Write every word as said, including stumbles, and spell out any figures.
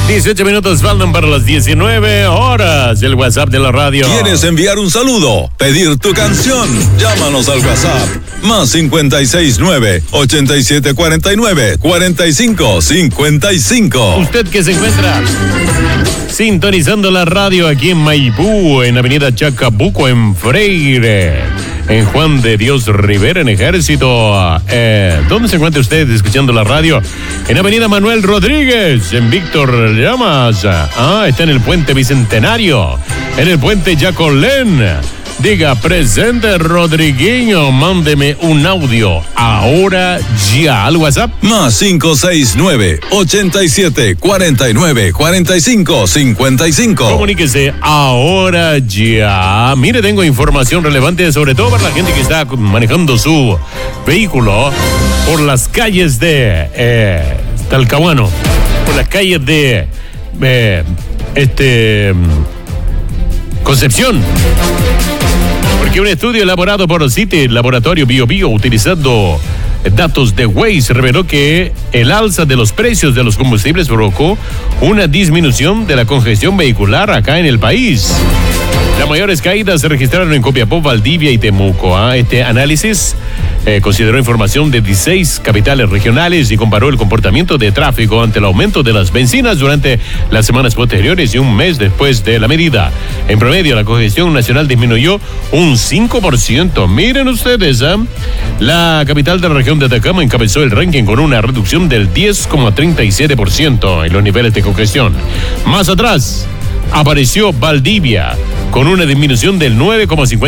dieciocho minutos faltan para las diecinueve horas. El WhatsApp de la radio. ¿Quieres enviar un saludo? ¿Pedir tu canción? Llámanos al WhatsApp. Más cincuenta y seis nueve, ochenta y siete cuarenta y nueve, cuarenta y cinco cincuenta y cinco. Usted que se encuentra sintonizando la radio aquí en Maipú, en Avenida Chacabuco, en Freire, en Juan de Dios Rivera, en Ejército. Eh, ¿Dónde se encuentra usted escuchando la radio? En Avenida Manuel Rodríguez, en Víctor Llamas. Ah, está en el Puente Bicentenario, en el Puente Yacolén. Diga, presente Rodrigueño, mándeme un audio ahora ya al WhatsApp. Más cinco seis nueve, ochenta y siete cuarenta y nueve, cuarenta y cinco cincuenta y cinco. Comuníquese ahora ya. Mire, tengo información relevante, sobre todo para la gente que está manejando su vehículo por las calles de eh, Talcahuano, por las calles de eh, este Concepción. Porque un estudio elaborado por CITE, Laboratorio Bio Bio, utilizando datos de Waze, reveló que el alza de los precios de los combustibles provocó una disminución de la congestión vehicular acá en el país. Las mayores caídas se registraron en Copiapó, Valdivia y Temuco. ¿eh? Este análisis eh, consideró información de dieciséis capitales regionales y comparó el comportamiento de tráfico ante el aumento de las bencinas durante las semanas posteriores y un mes después de la medida. En promedio, la congestión nacional disminuyó un cinco por ciento. Miren ustedes, ¿eh? La capital de la región de Atacama encabezó el ranking con una reducción del diez coma treinta y siete por ciento en los niveles de congestión. Más atrás apareció Valdivia con una disminución del nueve coma cincuenta por ciento.